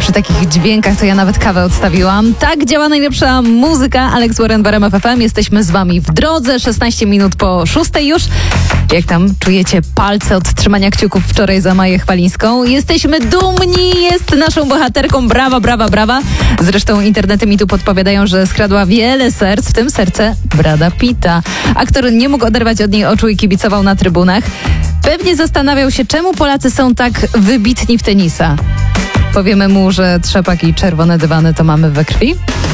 Przy takich dźwiękach to ja nawet kawę odstawiłam. Tak działa najlepsza muzyka. Alex Warren w RMF FM. Jesteśmy z wami w drodze. 16 minut po 6 już. Jak tam czujecie palce od trzymania kciuków wczoraj za Maję Chwalińską? Jesteśmy dumni, jest naszą bohaterką. Brawa, brawa, brawa. Zresztą internety mi tu podpowiadają, że skradła wiele serc, w tym serce Brada Pitta. Aktor nie mógł oderwać od niej oczu i kibicował na trybunach. Pewnie zastanawiał się, czemu Polacy są tak wybitni w tenisa. Powiemy mu, że trzepak i czerwone dywany to mamy we krwi?